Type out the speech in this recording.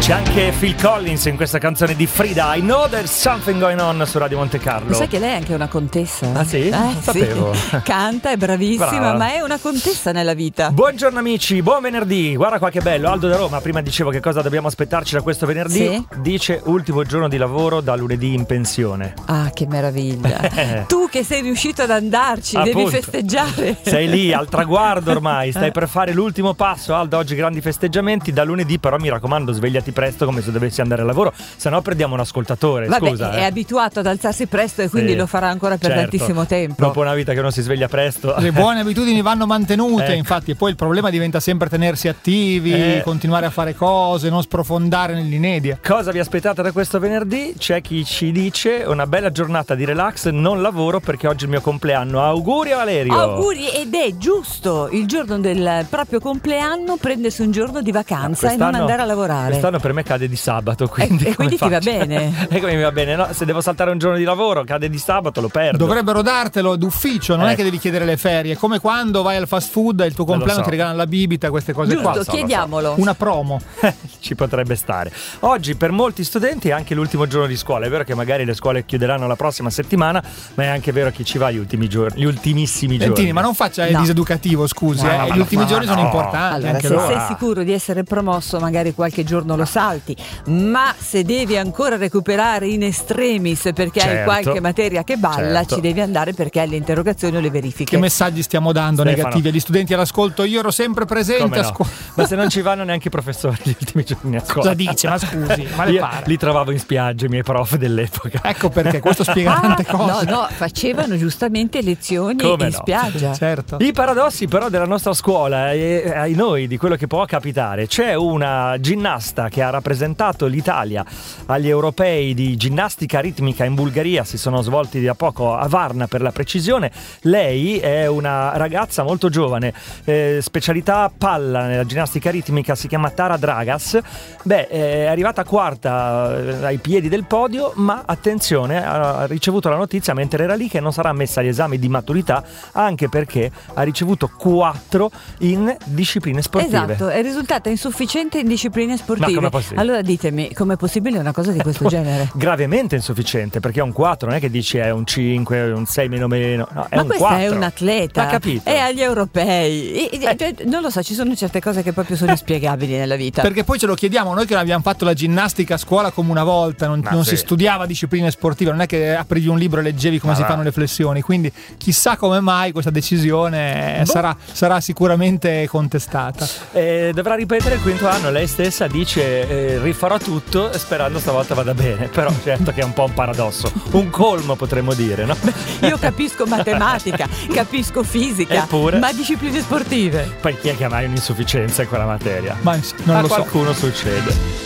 C'è anche Phil Collins in questa canzone di Frida, I Know There's Something Going On, su Radio Monte Carlo. Lo sai che lei è anche una contessa? Ah sì? Non sapevo. Sì. Canta, è bravissima, Brava. ma è una contessa nella vita. Buongiorno amici, buon venerdì. Guarda qua che bello, Aldo da Roma. Prima dicevo che cosa dobbiamo aspettarci da questo venerdì. Sì. Dice ultimo giorno di lavoro da lunedì in pensione. Ah, che meraviglia. Tu che sei riuscito ad andarci, devi Appunto. festeggiare. Sei lì al traguardo ormai, stai per fare l'ultimo passo. Aldo, oggi grandi festeggiamenti. Da lunedì però mi raccomando, svegliati presto come se dovessi andare al lavoro, se no perdiamo un ascoltatore. Vabbè, scusa. è abituato ad alzarsi presto e quindi Sì. lo farà ancora per Certo. tantissimo tempo. Dopo una vita che non si sveglia presto. Le buone abitudini vanno mantenute, Ecco. infatti, e poi il problema diventa sempre tenersi attivi, continuare a fare cose, non sprofondare nell'inedia. Cosa vi aspettate da questo venerdì? C'è chi ci dice una bella giornata di relax, non lavoro perché oggi è il mio compleanno. Auguri a Valerio. Auguri, ed è giusto il giorno del proprio compleanno prendersi un giorno di vacanza e non andare a lavorare. Quest'anno per me cade di sabato, quindi E quindi ti va bene? E come mi va bene? No, se devo saltare un giorno di lavoro, cade di sabato, lo perdo. Dovrebbero dartelo d'ufficio, non è che devi chiedere le ferie, come quando vai al fast food e il tuo compleanno so. ti regalano la bibita, queste cose Giusto, qua. chiediamolo. Una promo. Ci potrebbe stare. Oggi per molti studenti è anche l'ultimo giorno di scuola. È vero che magari le scuole chiuderanno la prossima settimana, ma è anche vero che ci va gli ultimi giorni, gli ultimissimi giorni. Lentini, ma non faccia il No. diseducativo, scusi, No, gli ultimi giorni sono no. importanti. Allora, anche se loro. sei sicuro di essere promosso, magari qualche giorno lo salti, ma se devi ancora recuperare in extremis perché hai Certo. qualche materia che balla, Certo. ci devi andare perché hai le interrogazioni o le verifiche. Che messaggi stiamo dando Stefano. negativi agli studenti all'ascolto? Io ero sempre presente Come a no? scuola. Ma se non ci vanno neanche i professori gli ultimi giorni a scuola. Cosa dice? Ma scusi, ma le Io pare? li trovavo in spiaggia i miei prof dell'epoca. Ecco perché questo spiega tante cose. No, facevano giustamente lezioni Come in no? spiaggia. Certo. I paradossi però della nostra scuola e ai noi di quello che può capitare. C'è una ginnasta che ha rappresentato l'Italia agli europei di ginnastica ritmica in Bulgaria, si sono svolti da poco a Varna per la precisione. Lei è una ragazza molto giovane, specialità palla nella ginnastica ritmica, si chiama Tara Dragas. È arrivata quarta ai piedi del podio, ma attenzione, ha ricevuto la notizia mentre era lì che non sarà messa agli esami di maturità, anche perché ha ricevuto 4 in discipline sportive. Esatto, è risultata insufficiente in discipline sportive. Ma com'è possibile? Allora ditemi, com'è possibile una cosa di questo genere? Gravemente insufficiente, perché è un 4, non è che dici è un 5, un 6 meno, no, è Ma un questa 4. è un atleta, Ma capito? è agli europei. Cioè, non lo so, ci sono certe cose che proprio sono inspiegabili nella vita. Perché poi ce lo chiediamo, noi che abbiamo fatto la ginnastica a scuola come una volta, non sì. si studiava discipline sportive, non è che aprivi un libro e leggevi come si fanno le flessioni, quindi chissà come mai questa decisione sarà sicuramente contestata. Dovrà ripetere il quinto anno, lei stessa dice rifarò tutto sperando stavolta vada bene, però certo che è un po' un paradosso, un colmo potremmo dire, no? Io capisco matematica, capisco fisica, Eppure? ma discipline sportive. Poi chi è che ha mai un'insufficienza in quella materia? Ma non A lo so. qualcuno succede.